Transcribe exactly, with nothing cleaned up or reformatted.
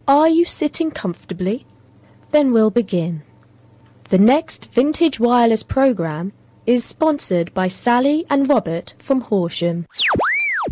Are you sitting comfortably? Then we'll begin. The next Vintage Wireless programme is sponsored by Sally and Robert from Horsham.